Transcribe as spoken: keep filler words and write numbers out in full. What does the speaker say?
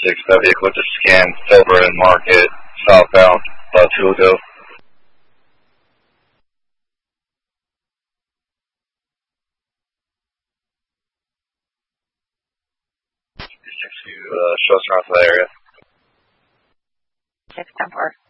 six, that vehicle just scanned Silver and Market, southbound, about two ago. six, uh, show us around to that area. six ten four.